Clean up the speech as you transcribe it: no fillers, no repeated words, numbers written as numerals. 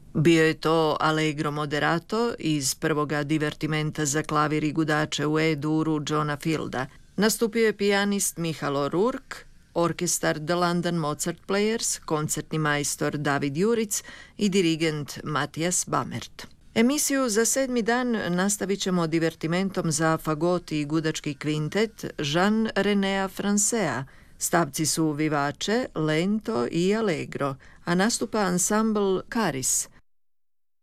Bio je to Allegro moderato iz prvoga divertimenta za klavir i gudače u E-duru Johna Fielda. Nastupio je pijanist Michal O'Rourke, orkestar The London Mozart Players, koncertni majstor David Juric i dirigent Matthias Bamert. Emisiju za 7. dan nastavit ćemo divertimentom za fagot i gudački kvintet Jean Renea Francea. Stavci su vivace, lento i allegro, a nastupa ansambl Caris.